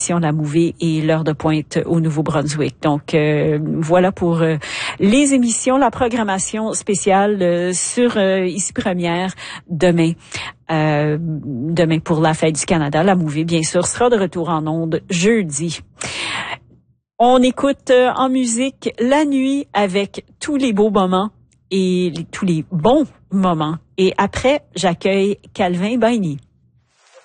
La Mouvée et l'heure de pointe au Nouveau-Brunswick. Donc voilà pour les émissions, la programmation spéciale sur Ici Première demain. Demain pour la Fête du Canada. La Mouvée, bien sûr, sera de retour en ondes jeudi. On écoute en musique la nuit avec tous les beaux moments et tous les bons moments. Et après, j'accueille Calvin Baigny.